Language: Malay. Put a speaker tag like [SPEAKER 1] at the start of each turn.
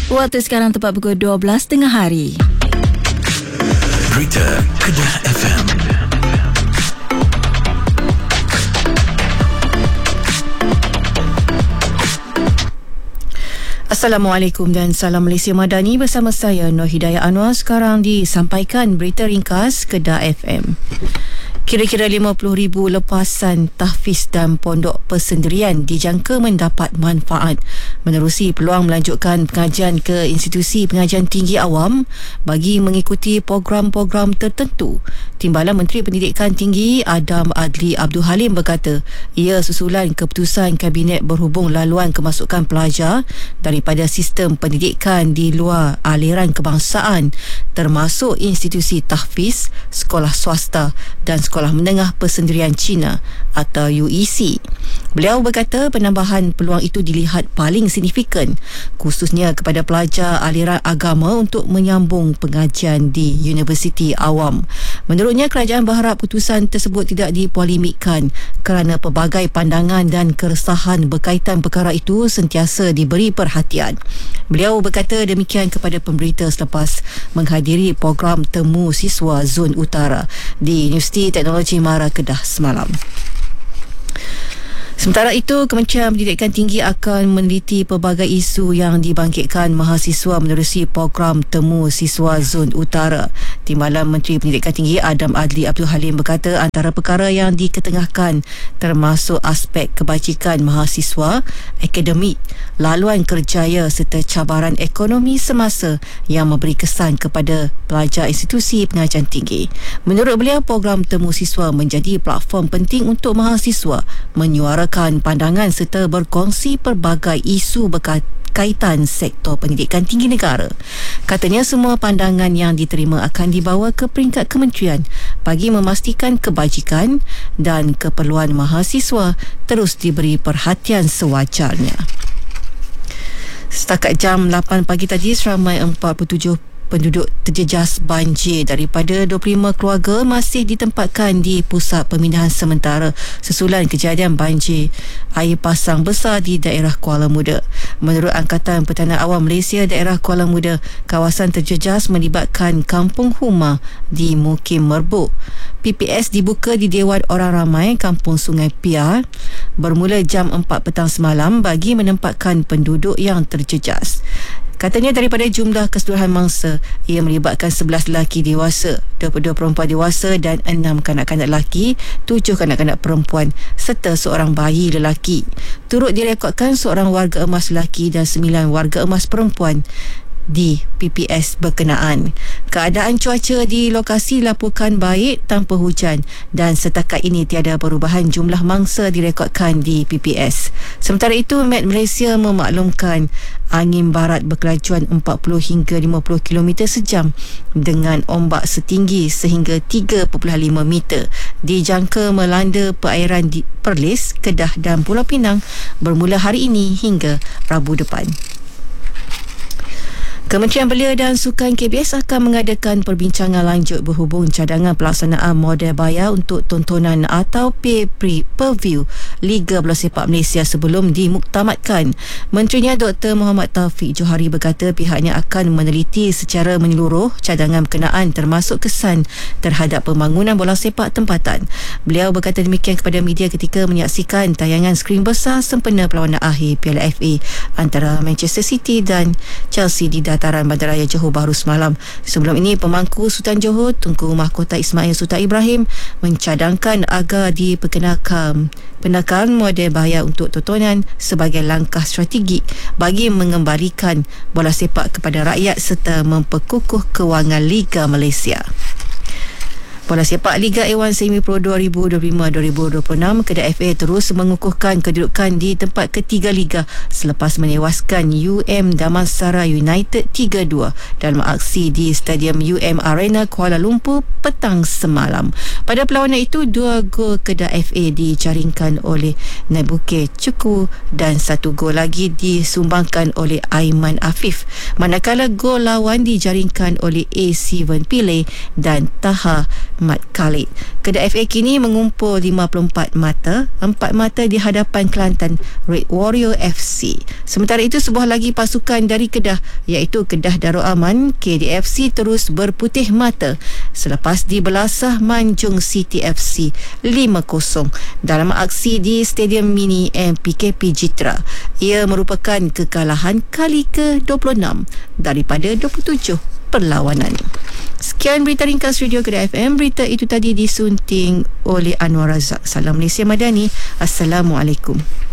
[SPEAKER 1] Waktu sekarang tepat pukul 12 tengah hari.
[SPEAKER 2] Berita Kedah FM.
[SPEAKER 3] Assalamualaikum dan salam Malaysia Madani, bersama saya Nur Hidayah Anwar. Sekarang disampaikan berita ringkas Kedah FM. Kira-kira 50,000 lepasan tahfiz dan pondok persendirian dijangka mendapat manfaat menerusi peluang melanjutkan pengajian ke institusi pengajian tinggi awam bagi mengikuti program-program tertentu. Timbalan Menteri Pendidikan Tinggi Adam Adli Abdul Halim berkata, ia susulan keputusan Kabinet berhubung laluan kemasukan pelajar daripada sistem pendidikan di luar aliran kebangsaan termasuk institusi tahfiz, sekolah swasta dan Sekolah Menengah Persendirian Cina atau UEC. Beliau berkata penambahan peluang itu dilihat paling signifikan khususnya kepada pelajar aliran agama untuk menyambung pengajian di universiti awam. Menurutnya, kerajaan berharap keputusan tersebut tidak dipolemikkan kerana pelbagai pandangan dan keresahan berkaitan perkara itu sentiasa diberi perhatian. Beliau berkata demikian kepada pemberita selepas menghadiri program temu siswa Zon Utara di Universiti Teknologi Mara Kedah semalam. Sementara itu, Kementerian Pendidikan Tinggi akan meneliti pelbagai isu yang dibangkitkan mahasiswa menerusi program temu siswa Zon Utara. Timbalan Menteri Pendidikan Tinggi Adam Adli Abdul Halim berkata antara perkara yang diketengahkan termasuk aspek kebajikan mahasiswa, akademik, laluan kerjaya serta cabaran ekonomi semasa yang memberi kesan kepada pelajar institusi pengajian tinggi. Menurut beliau, program temu siswa menjadi platform penting untuk mahasiswa menyuarakan pandangan serta berkongsi pelbagai isu berkaitan sektor pendidikan tinggi negara. Katanya semua pandangan yang diterima akan dibawa ke peringkat kementerian bagi memastikan kebajikan dan keperluan mahasiswa terus diberi perhatian sewajarnya. Setakat jam 8 pagi tadi, seramai 47 penduduk terjejas banjir daripada 25 keluarga masih ditempatkan di pusat pemindahan sementara susulan kejadian banjir air pasang besar di daerah Kuala Muda. Menurut Angkatan Pertahanan Awam Malaysia, daerah Kuala Muda, kawasan terjejas melibatkan Kampung Huma di Mukim Merbuk. PPS dibuka di Dewan Orang Ramai Kampung Sungai Piar bermula jam 4 petang semalam bagi menempatkan penduduk yang terjejas. Katanya daripada jumlah keseluruhan mangsa, ia melibatkan 11 lelaki dewasa, 22 perempuan dewasa dan 6 kanak-kanak lelaki, 7 kanak-kanak perempuan serta seorang bayi lelaki. Turut direkodkan seorang warga emas lelaki dan 9 warga emas perempuan di PPS berkenaan. Keadaan cuaca di lokasi laporkan baik tanpa hujan dan setakat ini tiada perubahan jumlah mangsa direkodkan di PPS. Sementara itu, Met Malaysia memaklumkan angin barat berkelajuan 40 hingga 50 km sejam dengan ombak setinggi sehingga 3.5 meter dijangka melanda perairan di Perlis, Kedah dan Pulau Pinang bermula hari ini hingga Rabu depan. Kementerian Belia dan Sukan KBS akan mengadakan perbincangan lanjut berhubung cadangan pelaksanaan model bayar untuk tontonan atau pay-per-view Liga Bola Sepak Malaysia sebelum dimuktamadkan. Menterinya Dr. Muhammad Taufik Johari berkata pihaknya akan meneliti secara menyeluruh cadangan berkenaan termasuk kesan terhadap pembangunan bola sepak tempatan. Beliau berkata demikian kepada media ketika menyaksikan tayangan skrin besar sempena perlawanan akhir Piala FA antara Manchester City dan Chelsea di dataran Bandaraya Johor Bahru semalam. Sebelum ini, pemangku Sultan Johor Tunku Mahkota Ismail Sultan Ibrahim mencadangkan agar diperkenalkan model bayar untuk tontonan sebagai langkah strategik bagi mengembalikan bola sepak kepada rakyat serta memperkukuh kewangan Liga Malaysia. Bola sepak Liga A1 Semi Pro 2025-2026, Kedah FA terus mengukuhkan kedudukan di tempat ketiga Liga selepas menewaskan UM Damansara United 3-2 dalam aksi di Stadium UM Arena Kuala Lumpur petang semalam. Pada perlawanan itu, 2 gol Kedah FA dijaringkan oleh Nabuke Cuku dan 1 gol lagi disumbangkan oleh Aiman Afif, manakala gol lawan dijaringkan oleh A. Sivan Pillay dan Taha Mat Khalid. Kedah FA kini mengumpul 54 mata, 4 mata di hadapan Kelantan Red Warrior FC. Sementara itu, sebuah lagi pasukan dari Kedah iaitu Kedah Darul Aman KDFC terus berputih mata selepas dibelasah Manjung City FC 5-0 dalam aksi di Stadium Mini MPKP Jitra. Ia merupakan kekalahan kali ke-26 daripada 27 perlawanan. Sekian berita ringkas Radio Kedah FM. Berita itu tadi disunting oleh Anwar Razak. Salam Malaysia Madani. Assalamualaikum.